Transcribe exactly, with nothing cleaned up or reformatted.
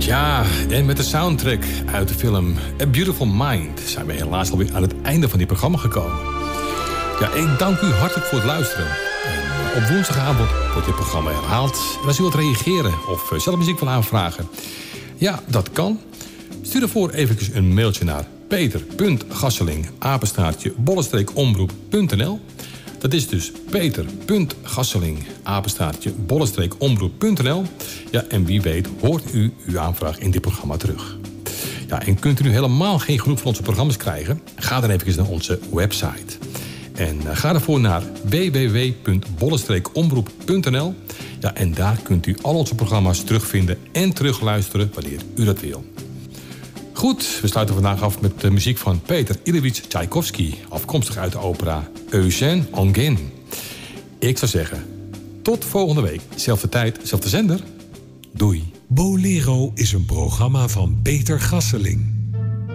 Ja, en met de soundtrack uit de film A Beautiful Mind zijn we helaas alweer aan het einde van dit programma gekomen. Ja, ik dank u hartelijk voor het luisteren. En op woensdagavond wordt dit programma herhaald. En als u wilt reageren of zelf muziek wil aanvragen, ja, dat kan. Stuur ervoor eventjes een mailtje naar peter punt gasseling apenstaartje bollestreekomroep punt n l. Dat is dus peter punt gasseling apenstaartje bollestreekomroep punt n l. Ja, en wie weet hoort u uw aanvraag in dit programma terug. Ja, en kunt u nu helemaal geen genoeg van onze programma's krijgen? Ga dan even naar onze website. En uh, ga ervoor naar w w w punt bollestreekomroep punt n l. Ja, en daar kunt u al onze programma's terugvinden en terugluisteren wanneer u dat wil. Goed, we sluiten vandaag af met de muziek van Peter Ilyich Tchaikovsky, afkomstig uit de opera Eugène Onegin. Ik zou zeggen, tot volgende week. Zelfde tijd, zelfde zender. Doei. Bolero is een programma van Peter Gasseling.